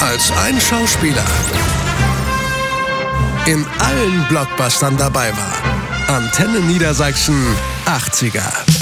als ein Schauspieler in allen Blockbustern dabei war. Antenne Niedersachsen 80er.